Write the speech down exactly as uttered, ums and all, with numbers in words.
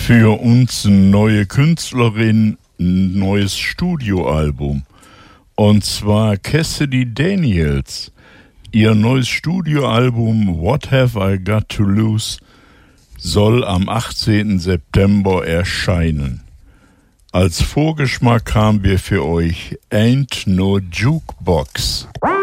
für uns eine neue Künstlerin, ein neues Studioalbum. Und zwar Cassidy Daniels. Ihr neues Studioalbum What Have I Got to Lose soll am achtzehnten September erscheinen. Als Vorgeschmack haben wir für euch Ain't No Jukebox.